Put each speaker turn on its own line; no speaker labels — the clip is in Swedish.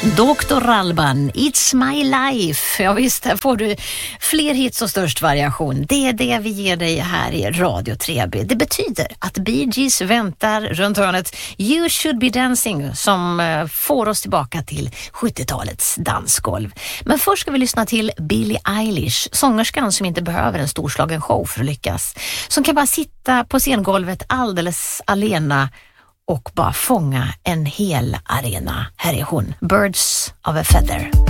Dr. Alban, It's My Life. Ja visst, här får du fler hits och störst variation. Det är det vi ger dig här i Radio 3B. Det betyder att Bee Gees väntar runt hörnet. You Should Be Dancing som får oss tillbaka till 70-talets dansgolv. Men först ska vi lyssna till Billie Eilish, sångerskan som inte behöver en storslagen show för att lyckas. Som kan bara sitta på scengolvet alldeles alena och bara fånga en hel arena. Här är hon, Birds of a Feather.